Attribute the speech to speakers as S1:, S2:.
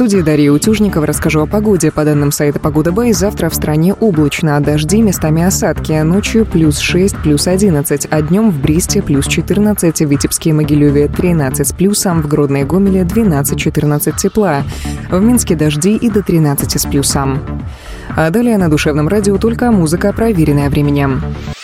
S1: студии Дарья Утюжникова. Расскажу о погоде. По данным сайта Погода.бай, завтра в стране облачно, дожди, местами осадки. Ночью +6, +11, а днем в Бресте +14, в Витебске и Могилеве 13 с плюсом, в Гродно и Гомеле 12-14 тепла. В Минске дожди и до 13 с плюсом. А далее на Душевном радио только музыка, проверенная временем.